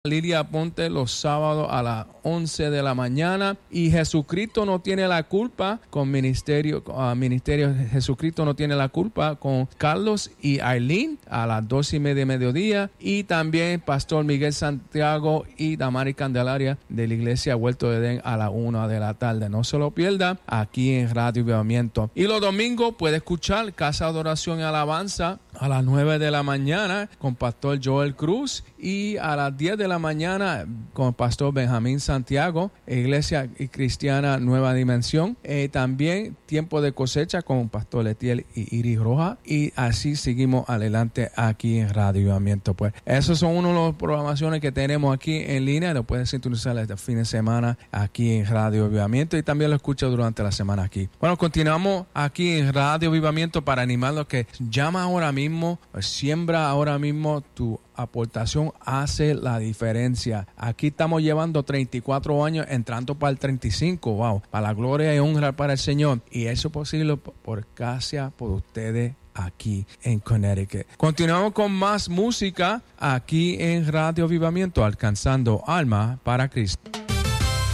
Lidia Ponte los sábados a las 11 de la mañana. Y Jesucristo no tiene la culpa con Ministerio Jesucristo no tiene la culpa con Carlos y Aileen a las 2:30 de mediodía. Y también Pastor Miguel Santiago y Damari Candelaria de la Iglesia Huerto de Edén a las 1 de la tarde. No se lo pierda aquí en Radio Avivamiento. Y los domingos puede escuchar Casa de Oración y Alabanza a las 9 de la mañana con Pastor Joel Cruz y a las 10 de la mañana con Pastor Benjamín Santiago, Iglesia Cristiana Nueva Dimensión. También Tiempo de Cosecha con Pastor Letiel y Iris Roja. Y así seguimos adelante aquí en Radio Avivamiento. Pues esos son uno de las programaciones que tenemos aquí en línea. Lo pueden sintonizar este fin de semana aquí en Radio Avivamiento y también lo escucho durante la semana aquí. Bueno, continuamos aquí en Radio Avivamiento para animarlos que llama ahora mismo, siembra ahora mismo. Tu aportación hace la diferencia. Aquí estamos llevando 34 años, entrando para el 35. Wow, para la gloria y honra para el Señor. Y eso es posible por gracia por ustedes aquí en Connecticut. Continuamos con más música aquí en Radio Avivamiento, alcanzando alma para Cristo.